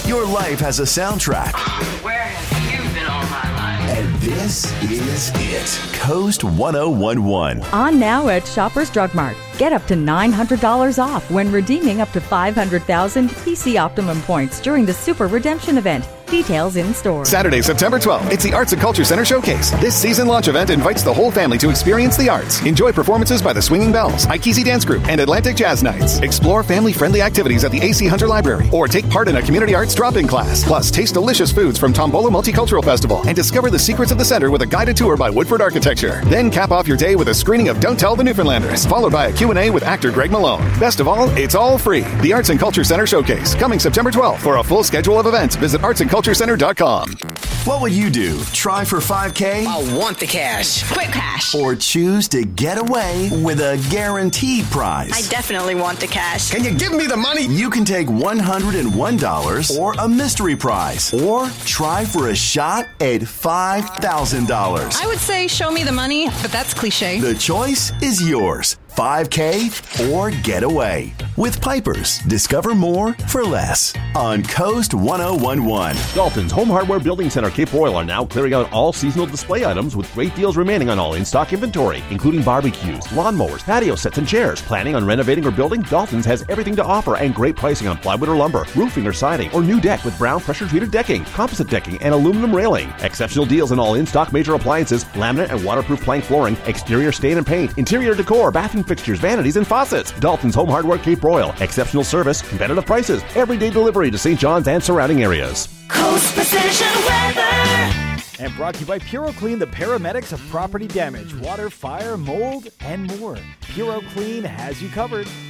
Your life has a soundtrack. Where have you been all my life? And this is it. Coast 1011. On now at Shoppers Drug Mart. Get up to $900 off when redeeming up to 500,000 PC Optimum points during the Super Redemption event. Details in store. Saturday, September 12th, it's the Arts and Culture Center Showcase. This season launch event invites the whole family to experience the arts. Enjoy performances by the Swinging Bells, Ikesi Dance Group, and Atlantic Jazz Nights. Explore family-friendly activities at the A.C. Hunter Library, or take part in a community arts drop-in class. Plus, taste delicious foods from Tombola Multicultural Festival and discover the secrets of the center with a guided tour by Woodford Architecture. Then cap off your day with a screening of Don't Tell the Newfoundlanders, followed by a Q&A with actor Greg Malone. Best of all, it's all free. The Arts and Culture Center Showcase, coming September 12th. For a full schedule of events, visit artsandculturecenter.com. What would you do? Try for $5K? I want the cash. Quick cash. Or choose to get away with a guaranteed prize? I definitely want the cash. Can you give me the money? You can take $101 or a mystery prize. Or try for a shot at $5,000. I would say show me the money, but that's cliche. The choice is yours. 5K or get away. With Pipers, discover more for less on Coast 1011. Dalton's Home Hardware Building Center Cape Royal are now clearing out all seasonal display items with great deals remaining on all in-stock inventory, including barbecues, lawnmowers, patio sets, and chairs. Planning on renovating or building? Dalton's has everything to offer and great pricing on plywood or lumber, roofing or siding, or new deck with brown pressure-treated decking, composite decking, and aluminum railing. Exceptional deals on all in-stock major appliances, laminate and waterproof plank flooring, exterior stain and paint, interior decor, bathroom fixtures, vanities, and faucets. Dalton's Home Hardware Cape Royal. Exceptional service, competitive prices, everyday delivery to St. John's and surrounding areas. Coast Precision Weather. And brought to you by PuroClean, the paramedics of property damage, water, fire, mold, and more. PuroClean has you covered.